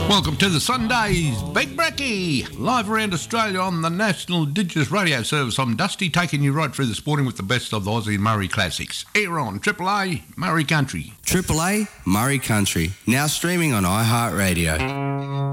Welcome to the Sundays Big Brekkie, live around Australia on the National Indigenous Radio Service. I'm Dusty, taking you right through the sporting with the best of the Aussie and Murray classics. Here on Triple A Murray Country. Triple A Murray Country, now streaming on iHeartRadio.